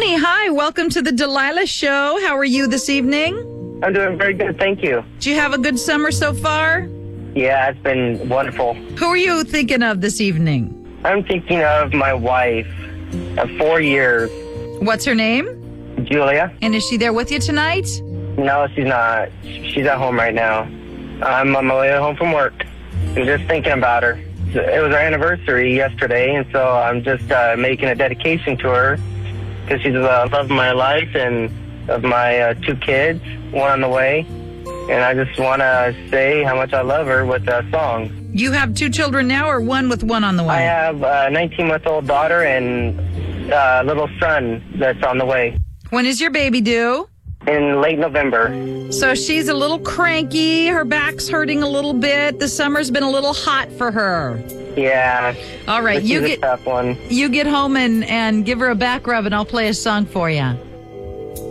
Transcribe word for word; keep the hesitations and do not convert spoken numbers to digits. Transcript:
Tony, hi. Welcome to the Delilah Show. How are you this evening? I'm doing very good, thank you. Did you have a good summer so far? Yeah, it's been wonderful. Who are you thinking of this evening? I'm thinking of my wife of four years, What's her name? Julia. And is she there with you tonight? No, she's not. She's at home right now. I'm on my way home from work. I'm just thinking about her. It was our anniversary yesterday, and so I'm just uh, making a dedication to her because she's the love of my life and of my uh, two kids, one on the way. And I just want to say how much I love her with a song. You have two children now or one with one on the way? I have a nineteen-month-old daughter and a little son that's on the way When is your baby due? in late November. So she's a little cranky. Her back's hurting a little bit. The summer's been a little hot for her. Yeah. All right, This you is a get tough one. you get home and, and give her a back rub, and I'll play a song for you.